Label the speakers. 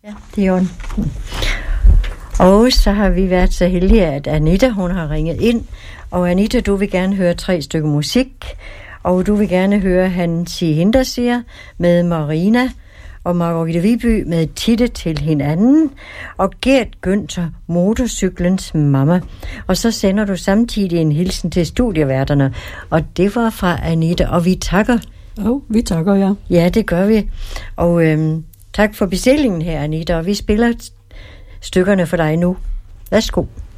Speaker 1: Ja, det er on. Og så har vi været så heldige, at Anita, hun har ringet ind. Og Anita, du vil gerne høre 3 stykker musik. Og du vil gerne høre Han siger Hinterseer med Marina. Og Margrethe Viby med Titte til hinanden. Og Gert Günther, motorcyklens mamma. Og så sender du samtidig en hilsen til studieværterne. Og det var fra Anita, og vi takker.
Speaker 2: Vi takker, ja.
Speaker 1: Ja, det gør vi. Og tak for bestillingen her, Anita. Og vi spiller stykkerne for dig nu. Værsgo.